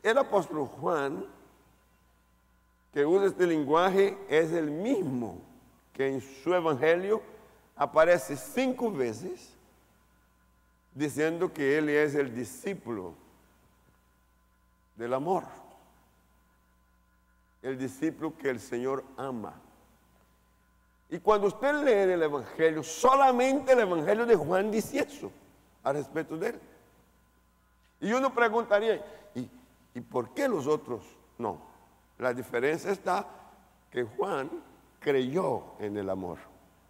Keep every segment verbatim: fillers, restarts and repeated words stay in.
el apóstol Juan, que usa este lenguaje, es el mismo que en su evangelio aparece cinco veces diciendo que él es el discípulo del amor, el discípulo que el Señor ama. Y cuando usted lee el evangelio, solamente el evangelio de Juan dice eso al respecto de él. Y uno preguntaría, ¿y, ¿y por qué los otros no? La diferencia está que Juan creyó en el amor.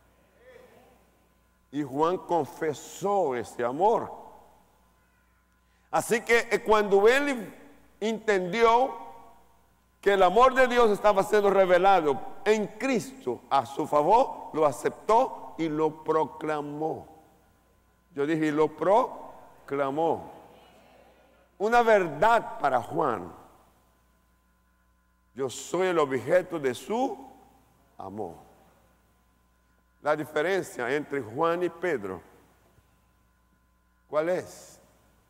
Y Juan confesó ese amor. Así que cuando él entendió que el amor de Dios estaba siendo revelado en Cristo a su favor, lo aceptó y lo proclamó. Yo dije, lo proclamó. Una verdad para Juan. Yo soy el objeto de su amor. La diferencia entre Juan y Pedro, ¿cuál es?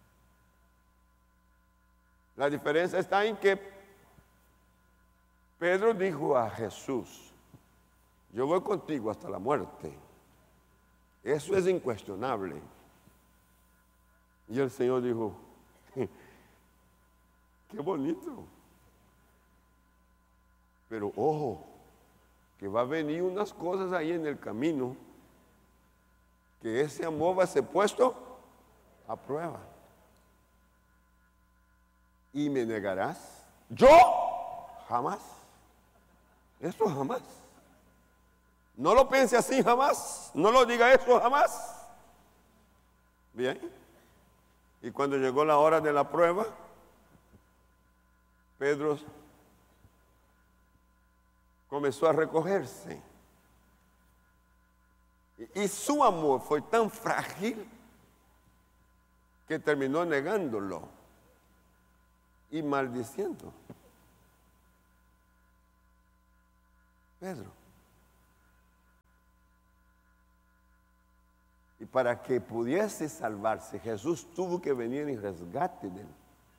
La diferencia está en que Pedro dijo a Jesús, yo voy contigo hasta la muerte. Eso es incuestionable. Y el Señor dijo, qué bonito. Pero ojo, que va a venir unas cosas ahí en el camino, que ese amor va a ser puesto a prueba. Y me negarás. Yo jamás. Eso jamás. No lo piense así jamás. No lo diga eso jamás. Bien. Y cuando llegó la hora de la prueba, Pedro comenzó a recogerse. Y, y su amor fue tan frágil que terminó negándolo y maldiciendo. Pedro. Y para que pudiese salvarse, Jesús tuvo que venir en resgate de él.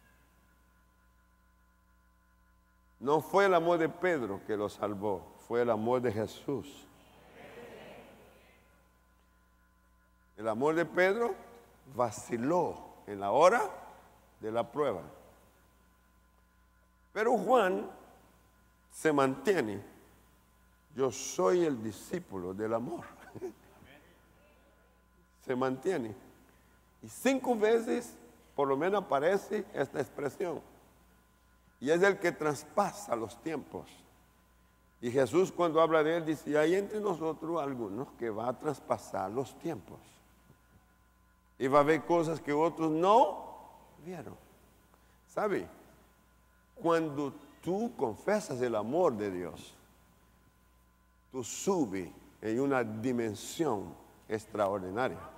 No fue el amor de Pedro que lo salvó, fue el amor de Jesús. El amor de Pedro vaciló en la hora de la prueba. Pero Juan se mantiene. Yo soy el discípulo del amor. Se mantiene. Y cinco veces por lo menos aparece esta expresión. Y es el que traspasa los tiempos. Y Jesús cuando habla de él dice, hay entre nosotros algunos que va a traspasar los tiempos. Y va a ver cosas que otros no vieron. ¿Sabe? Cuando tú confesas el amor de Dios, tú subes en una dimensión extraordinaria.